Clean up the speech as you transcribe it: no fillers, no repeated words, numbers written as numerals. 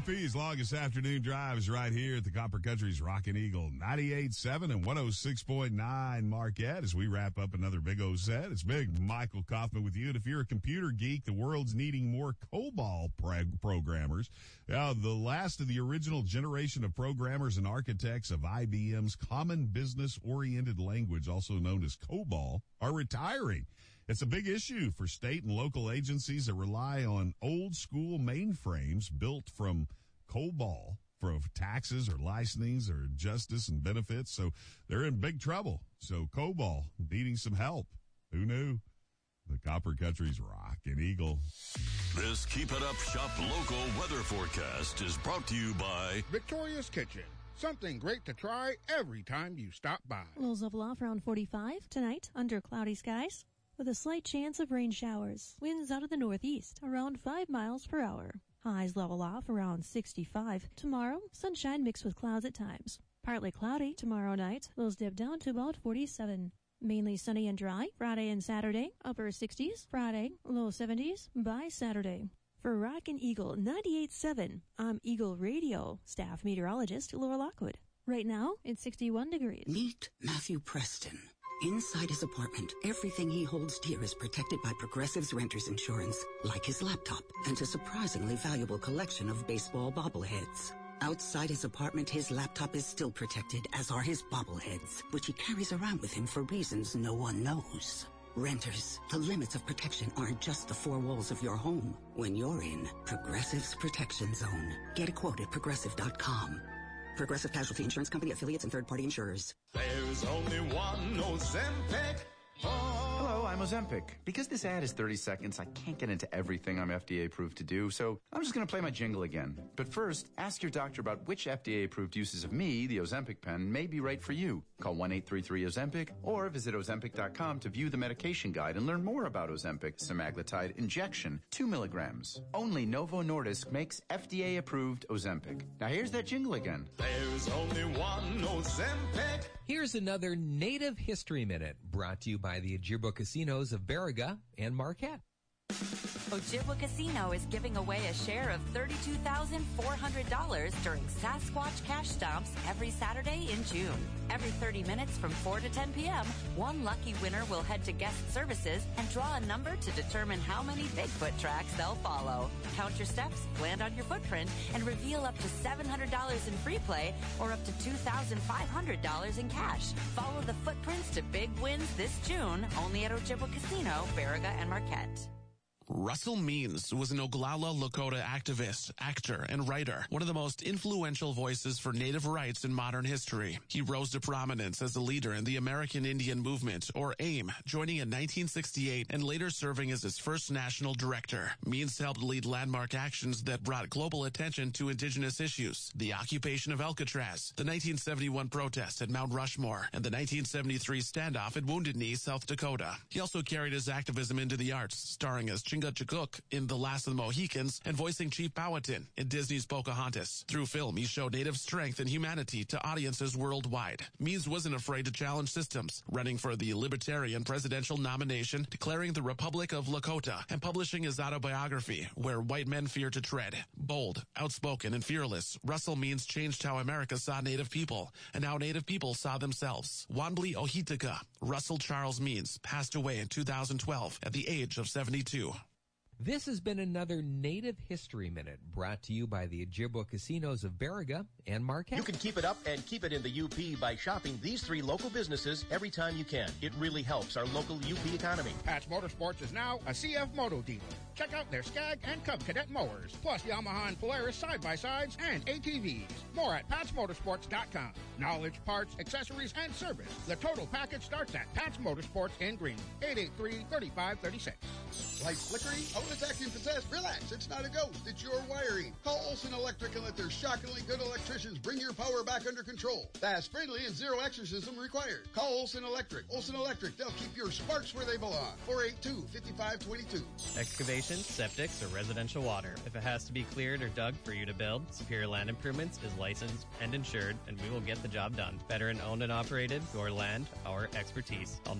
WFP's longest afternoon drive is right here at the Copper Country's Rockin' Eagle 98.7 and 106.9 Marquette as we wrap up another Big O set. It's Big Michael Kaufman with you. And if you're a computer geek, the world's needing more COBOL programmers. The last of the original generation of programmers and architects of IBM's Common Business-Oriented Language, also known as COBOL, are retiring. It's a big issue for state and local agencies that rely on old school mainframes built from COBOL for taxes or licensing or justice and benefits. So they're in big trouble. So COBOL needing some help. Who knew? The Copper Country's Rockin' Eagle. This Keep It Up Shop local weather forecast is brought to you by Victoria's Kitchen. Something great to try every time you stop by. Lows level off around 45 tonight under cloudy skies, with a slight chance of rain showers. Winds out of the northeast, around 5 miles per hour. Highs level off around 65. Tomorrow, sunshine mixed with clouds at times. Partly cloudy tomorrow night. Lows dip down to about 47. Mainly sunny and dry Friday and Saturday. Upper 60s Friday, low 70s by Saturday. For Rockin' Eagle 98.7, I'm Eagle Radio staff meteorologist Laura Lockwood. Right now, it's 61 degrees. Meet Matthew Preston. Inside his apartment, everything he holds dear is protected by Progressive's renter's insurance, like his laptop and a surprisingly valuable collection of baseball bobbleheads. Outside his apartment, his laptop is still protected, as are his bobbleheads, which he carries around with him for reasons no one knows. Renters, the limits of protection aren't just the four walls of your home. When you're in Progressive's Protection Zone, get a quote at Progressive.com. Progressive Casualty Insurance Company, affiliates, and third-party insurers. There's only one Ozempic. Hello, I'm Ozempic. Because this ad is 30 seconds, I can't get into everything I'm FDA approved to do, so I'm just going to play my jingle again. But first, ask your doctor about which FDA approved uses of me, the Ozempic pen, may be right for you. Call 1-833-OZEMPIC or visit Ozempic.com to view the medication guide and learn more about Ozempic semaglutide injection, 2 milligrams. Only Novo Nordisk makes FDA approved Ozempic. Now here's that jingle again. There's only one Ozempic. Here's another Native History Minute brought to you by the Ojibwa Casinos of Baraga and Marquette. Ojibwa Casino is giving away a share of $32,400 during Sasquatch Cash Stomps every Saturday in June. Every 30 minutes from 4 to 10 p.m., one lucky winner will head to guest services and draw a number to determine how many Bigfoot tracks they'll follow. Count your steps, land on your footprint, and reveal up to $700 in free play or up to $2,500 in cash. Follow the footprints to big wins this June, only at Ojibwa Casino, Baraga, and Marquette. Russell Means was an Oglala Lakota activist, actor, and writer, one of the most influential voices for Native rights in modern history. He rose to prominence as a leader in the American Indian Movement, or AIM, joining in 1968 and later serving as its first national director. Means helped lead landmark actions that brought global attention to indigenous issues, the occupation of Alcatraz, the 1971 protest at Mount Rushmore, and the 1973 standoff at Wounded Knee, South Dakota. He also carried his activism into the arts, starring as Chingachgook in The Last of the Mohicans and voicing Chief Powhatan in Disney's Pocahontas. Through film, he showed Native strength and humanity to audiences worldwide. Means wasn't afraid to challenge systems, running for the Libertarian presidential nomination, declaring the Republic of Lakota, and publishing his autobiography, Where White Men Fear to Tread. Bold, outspoken, and fearless, Russell Means changed how America saw Native people and how Native people saw themselves. Wanbli Ohitika, Russell Charles Means, passed away in 2012 at the age of 72. This has been another Native History Minute brought to you by the Ojibwa Casinos of Baraga and Marquette. You can keep it up and keep it in the UP by shopping these 3 local businesses every time you can. It really helps our local UP economy. Patch Motorsports is now a CF Moto dealer. Check out their Skag and Cub Cadet mowers, plus Yamaha and Polaris side-by-sides and ATVs. More at PatchMotorsports.com. Knowledge, parts, accessories, and service. The total package starts at Patch Motorsports in Green. 883-3536. Lights flickering? Oh, it's acting possessed. Relax, it's not a ghost, it's your wiring. Call Olson Electric and let their shockingly good electricians bring your power back under control. Fast, friendly, and zero exorcism required. Call Olson Electric. Olson Electric, they'll keep your sparks where they belong. 482-5522. Excavation, septics, or residential water. If it has to be cleared or dug for you to build, Superior Land Improvements is licensed and insured, and we will get the job done. Veteran owned and operated, your land, our expertise. Call